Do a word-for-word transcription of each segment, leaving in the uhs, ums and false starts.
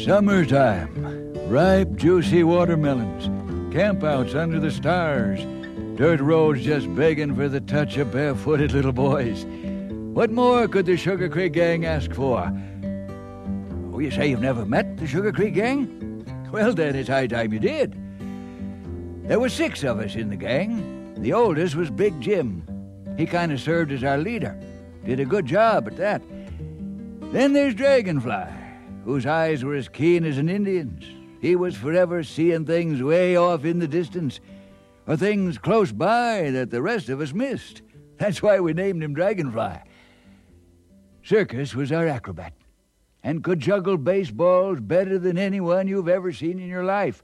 Summertime, ripe, juicy watermelons, campouts under the stars, dirt roads just begging for the touch of barefooted little boys. What more could the Sugar Creek Gang ask for? Oh, you say you've never met the Sugar Creek Gang? Well, then it's high time you did. There were six of us in the gang. The oldest was Big Jim. He kind of served as our leader. Did a good job at that. Then there's Dragonfly, whose eyes were as keen as an Indian's. He was forever seeing things way off in the distance, or things close by that the rest of us missed. That's why we named him Dragonfly. Circus was our acrobat, and could juggle baseballs better than anyone you've ever seen in your life.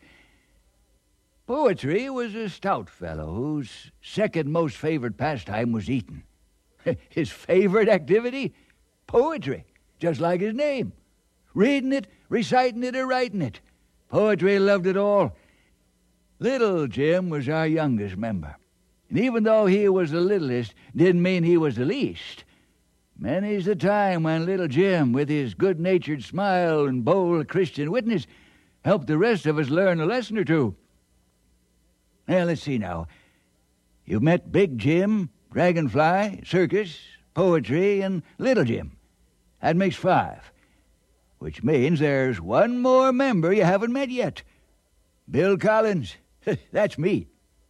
Poetry was a stout fellow whose second most favorite pastime was eating. His favorite activity? Poetry, just like his name. Reading it, reciting it, or writing it. Poetry loved it all. Little Jim was our youngest member. And even though he was the littlest, didn't mean he was the least. Many's the time when little Jim, with his good-natured smile and bold Christian witness, helped the rest of us learn a lesson or two. Well, let's see now. You've met Big Jim, Dragonfly, Circus, Poetry, and Little Jim. That makes five, which means there's one more member you haven't met yet. Bill Collins. That's me.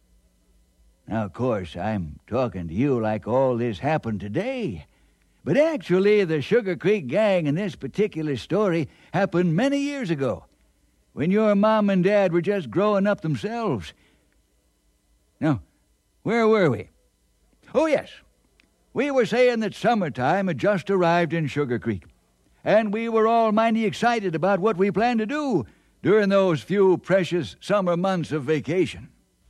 Now, of course, I'm talking to you like all this happened today. But actually, the Sugar Creek Gang in this particular story happened many years ago, when your mom and dad were just growing up themselves. Now, where were we? Oh, yes. We were saying that summertime had just arrived in Sugar Creek, and we were all mighty excited about what we planned to do during those few precious summer months of vacation.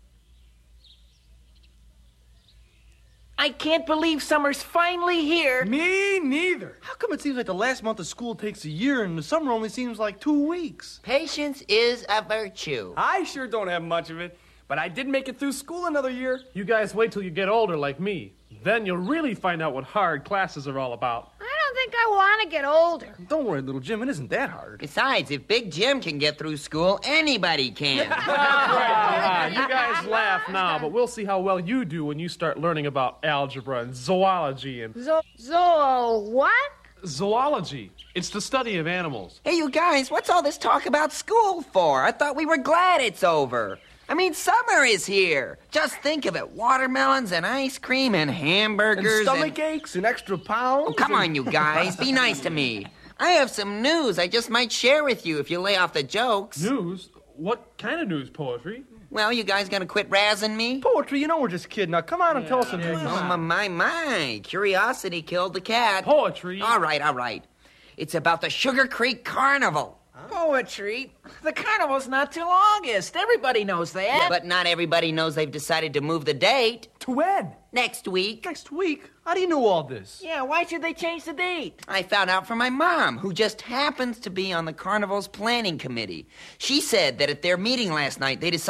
I can't believe summer's finally here. Me neither. How come it seems like the last month of school takes a year and the summer only seems like two weeks? Patience is a virtue. I sure don't have much of it, but I did make it through school another year. You guys wait till you get older like me. Then you'll really find out what hard classes are all about. I don't think I want to get older. Don't worry, little Jim, it isn't that hard. Besides, if Big Jim can get through school, anybody can. Ah, you guys laugh now, but we'll see how well you do when you start learning about algebra and zoology and... Zo... Zo... what? Zoology. It's the study of animals. Hey, you guys, what's all this talk about school for? I thought we were glad it's over. I mean, summer is here. Just think of it. Watermelons and ice cream and hamburgers and... stomach and... aches and extra pounds. Oh, come and... on, you guys. Be nice to me. I have some news I just might share with you if you lay off the jokes. News? What kind of news, Poetry? Well, you guys gonna quit razzing me? Poetry, you know we're just kidding. Now, come on and yeah, tell us some yeah, news. Oh, my, my, my. Curiosity killed the cat. Poetry? All right, all right. It's about the Sugar Creek Carnival. Poetry? The carnival's not till August. Everybody knows that. Yeah, but not everybody knows they've decided to move the date. To when? Next week. Next week? How do you know all this? Yeah, why should they change the date? I found out from my mom, who just happens to be on the carnival's planning committee. She said that at their meeting last night, they decided